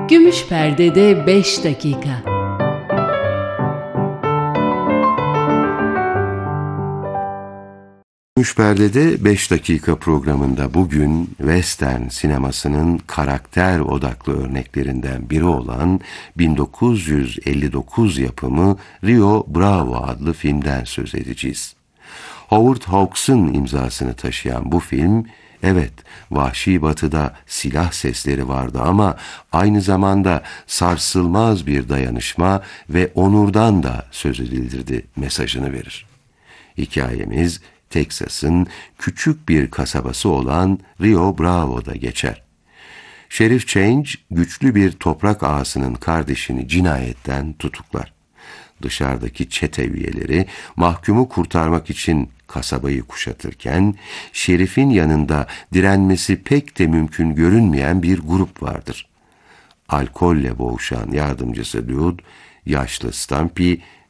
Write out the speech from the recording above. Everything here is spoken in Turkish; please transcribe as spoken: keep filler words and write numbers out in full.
Gümüş Perde'de beş dakika. Gümüş Perde'de beş dakika programında bugün Western sinemasının karakter odaklı örneklerinden biri olan bin dokuz yüz elli dokuz yapımı Rio Bravo adlı filmden söz edeceğiz. Howard Hawks'ın imzasını taşıyan bu film, evet, Vahşi Batı'da silah sesleri vardı ama aynı zamanda sarsılmaz bir dayanışma ve onurdan da söz edildirdi mesajını verir. Hikayemiz Teksas'ın küçük bir kasabası olan Rio Bravo'da geçer. Şerif Change güçlü bir toprak ağasının kardeşini cinayetten tutuklar. Dışarıdaki çete üyeleri mahkumu kurtarmak için kasabayı kuşatırken, şerifin yanında direnmesi pek de mümkün görünmeyen bir grup vardır. Alkolle boğuşan yardımcısı Lude, yaşlı Stumpy